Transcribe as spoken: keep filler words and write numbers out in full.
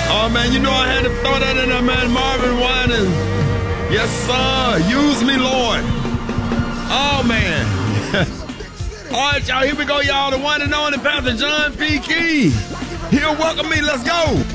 Oh, man, you know I had to throw that in there, man. Marvin Winans. Yes, sir. Use me, Lord. Oh, man. All right, y'all. Here we go, y'all. The one and only Pastor John P. Key. He'll welcome me. Let's go.